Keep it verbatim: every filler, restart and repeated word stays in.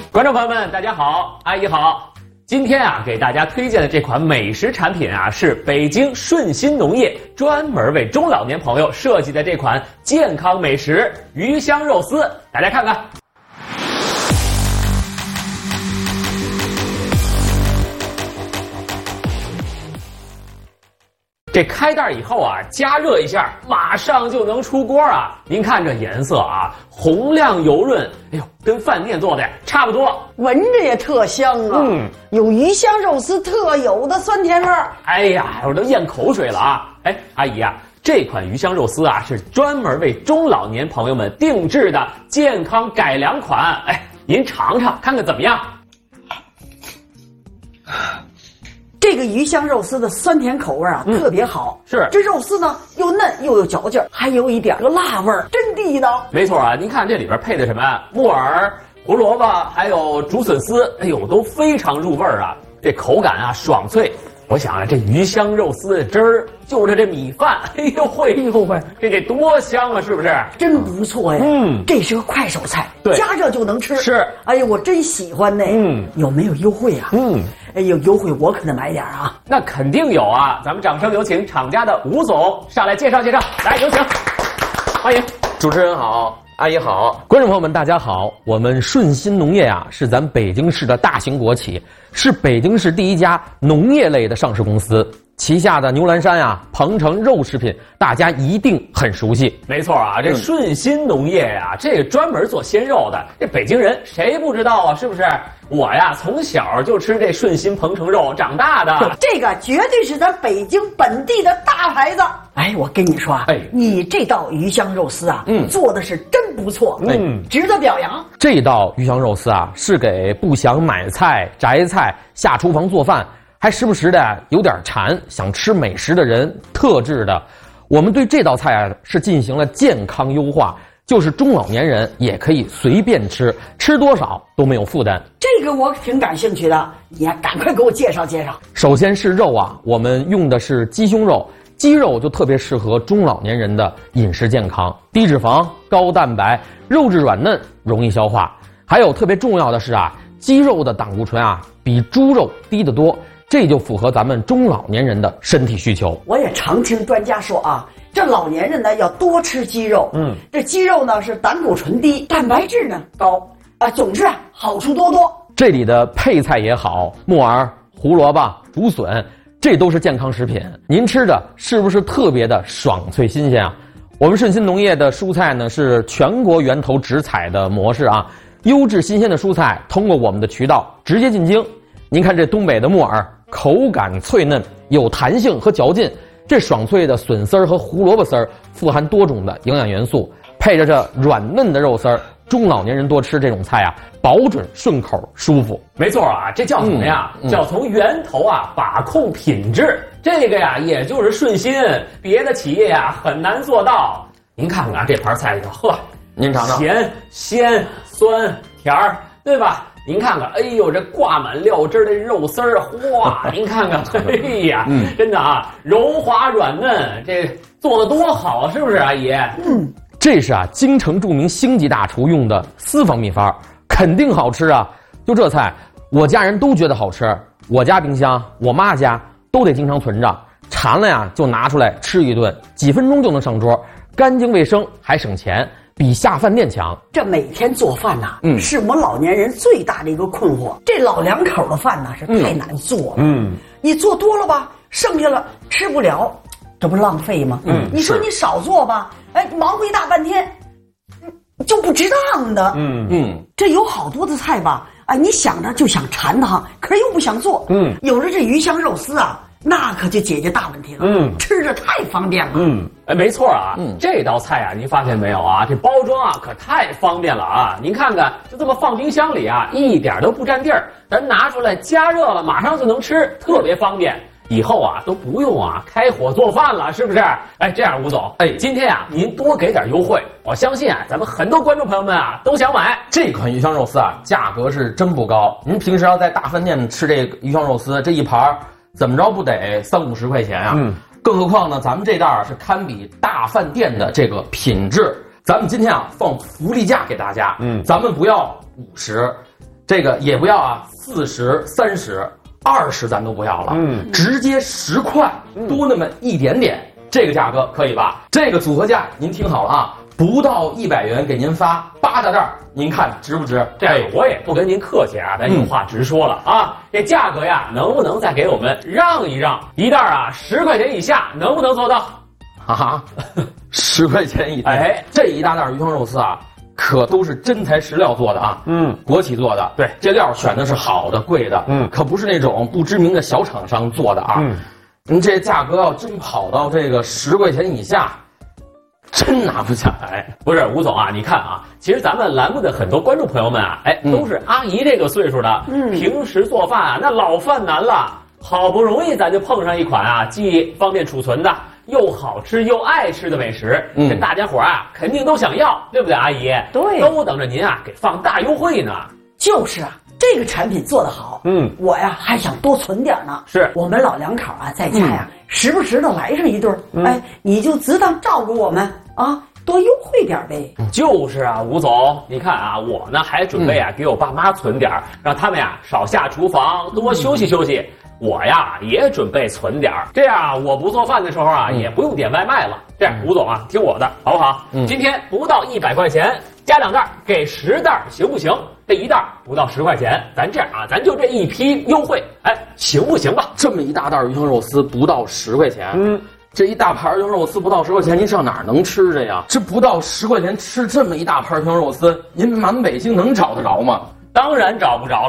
观众朋友们，大家好，阿姨好。今天啊，给大家推荐的这款美食产品啊，是北京顺心农业专门为中老年朋友设计的这款健康美食鱼香肉丝，大家看看。这开袋以后啊，加热一下，马上就能出锅啊！您看这颜色啊，红亮油润，哎呦，跟饭店做的差不多， 闻着也特香啊！嗯，有鱼香肉丝特有的酸甜味儿。 哎呀，我都咽口水了啊！哎，阿姨啊，这款鱼香肉丝啊，是专门为中老年朋友们定制的健康改良款。哎，您尝尝看看怎么样？ 这个鱼香肉丝的酸甜口味啊、嗯、特别好， 是这肉丝呢又嫩又有嚼劲，还有一点个辣味儿，真地道。 没错啊，您看这里边配的什么木耳、胡萝卜，还有竹笋丝，哎呦，都非常入味儿啊，这口感啊爽脆。我想啊，这鱼香肉丝的汁儿就着这米饭，哎呦会，哎呦会，这得多香啊，是不是？ 真不错呀。嗯，这是个快手菜，对，加热就能吃。 是， 哎呀，我真喜欢呢。嗯，有没有优惠啊？嗯，哎，有优惠我可得买点啊。 那肯定有啊，咱们掌声有请厂家的吴总上来介绍介绍，来有请，欢迎。 主持人好。阿姨好，观众朋友们大家好，我们顺心农业啊是咱北京市的大型国企，是北京市第一家农业类的上市公司，旗下的牛栏山啊、鹏程肉食品大家一定很熟悉。 没错啊，这顺心农业呀、啊嗯、这个专门做鲜肉的，这北京人谁不知道啊，是不是？我呀从小就吃这顺心鹏程肉长大的， 这个绝对是咱北京本地的大牌子。哎，我跟你说啊，哎，你这道鱼香肉丝啊，嗯，做的是真不错，嗯，值得表扬。 这道鱼香肉丝啊，是给不想买菜、摘菜、下厨房做饭，还时不时的有点馋、想吃美食的人特制的。我们对这道菜啊是进行了健康优化，就是中老年人也可以随便吃，吃多少都没有负担。 这个我挺感兴趣的，你呀赶快给我介绍介绍。 首先是肉啊，我们用的是鸡胸肉。鸡肉就特别适合中老年人的饮食健康，低脂肪、高蛋白，肉质软嫩，容易消化。还有特别重要的是啊，鸡肉的胆固醇啊比猪肉低得多，这就符合咱们中老年人的身体需求。 我也常听专家说啊，这老年人呢要多吃鸡肉，嗯，这鸡肉呢是胆固醇低，蛋白质呢高，啊，总之啊好处多多。 这里的配菜也好，木耳、胡萝卜、竹笋。这都是健康食品，您吃的是不是特别的爽脆新鲜啊？我们顺心农业的蔬菜呢是全国源头直采的模式啊，优质新鲜的蔬菜通过我们的渠道直接进京。您看这东北的木耳，口感脆嫩，有弹性和嚼劲；这爽脆的笋丝儿和胡萝卜丝儿富含多种的营养元素，配着这软嫩的肉丝儿。中老年人多吃这种菜啊，保准顺口舒服。 没错啊，这叫什么呀？嗯嗯、叫从源头啊把控品质。这个呀，也就是顺心，别的企业呀很难做到。您看看这盘菜里头，呵， 您尝尝， 咸、鲜、酸、甜儿，对吧？您看看，哎呦，这挂满料汁的肉丝儿，哇！您看看，哎呀，嗯、真的啊，柔滑软嫩，这做的多好，是不是，阿姨？嗯。 这是啊，京城著名星级大厨用的私房秘方，肯定好吃啊！就这菜，我家人都觉得好吃。我家冰箱、我妈家都得经常存着，馋了呀就拿出来吃一顿，几分钟就能上桌，干净卫生还省钱，比下饭店强。 这每天做饭呐、啊，嗯，是我们老年人最大的一个困惑。这老两口的饭呢是太难做了，嗯，你做多了吧，剩下了吃不了。这不浪费吗？嗯，你说你少做吧，哎，忙活一大半天，就不值当的。嗯嗯，这有好多的菜吧，哎，你想着就想馋它，可是又不想做。嗯，有了这鱼香肉丝啊，那可就解决大问题了。嗯，吃着太方便了。 嗯，哎，没错啊。嗯，这道菜啊，您发现没有啊？这包装啊，可太方便了啊！您看看，就这么放冰箱里啊，一点都不占地儿，咱拿出来加热了，马上就能吃，特别方便。以后啊都不用啊开火做饭了，是不是？哎，这样吴总，哎，今天啊您多给点优惠，我相信啊咱们很多观众朋友们啊都想买这款鱼香肉丝啊，价格是真不高。您平时要在大饭店吃这个鱼香肉丝，这一盘怎么着不得三五十块钱啊？嗯，更何况呢，咱们这袋儿是堪比大饭店的这个品质。咱们今天啊放福利价给大家，嗯，咱们不要五十。 这个也不要啊，四十、三十、二十咱都不要了，嗯，直接十块，多那么一点点，这个价格可以吧？这个组合价您听好了啊，不到一百元给您发八大袋儿，您看值不值？ 这我也不跟您客气啊，咱有话直说了啊，这价格呀，能不能再给我们让一让？一袋啊，十块钱以下，能不能做到？ 啊，十块钱一袋，哎，这一大袋鱼香肉丝啊，可都是真材实料做的啊，嗯，国企做的，对，这料选的是好的、贵的，嗯，可不是那种不知名的小厂商做的啊，嗯，您这价格要真跑到这个十块钱以下，真拿不下来。 不是吴总啊，你看啊，其实咱们栏目的很多观众朋友们啊，哎，都是阿姨这个岁数的，嗯，平时做饭啊，那老犯难了，好不容易咱就碰上一款啊，既方便储存的。又好吃又爱吃的美食，嗯，这大家伙啊肯定都想要，对不对，阿姨？ 对， 都等着您啊给放大优惠呢。 就是啊，这个产品做得好，嗯，我呀还想多存点呢。是我们老两口啊在家呀，嗯、时不时的来上一顿，嗯、哎，你就只当照顾我们啊，多优惠点呗。 就是啊，吴总，你看啊，我呢还准备啊、嗯、给我爸妈存点，让他们呀少下厨房，多休息休息。嗯我呀也准备存点儿，这样我不做饭的时候啊，嗯、也不用点外卖了。这样，吴总啊，听我的，好不好？嗯，今天不到一百块钱，加两袋，给十袋，行不行？这一袋不到十块钱，咱这样啊，咱就这一批优惠，哎，行不行吧？ 这么一大袋鱼香肉丝不到十块钱，嗯，这一大盘鱼香肉丝不到十块钱，您上哪儿能吃去呀？这不到十块钱吃这么一大盘鱼香肉丝，您满北京能找得着吗？ 当然找不着了。